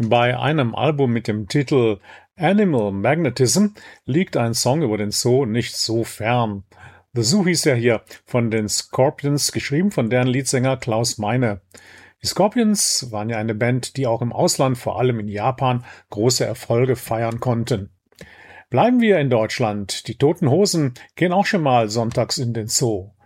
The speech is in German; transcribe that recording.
Bei einem Album mit dem Titel Animal Magnetism liegt ein Song über den Zoo nicht so fern. The Zoo hieß ja hier von den Scorpions, geschrieben von deren Leadsänger Klaus Meine. Die Scorpions waren ja eine Band, die auch im Ausland, vor allem in Japan, große Erfolge feiern konnten. Bleiben wir in Deutschland. Die Toten Hosen gehen auch schon mal sonntags in den Zoo.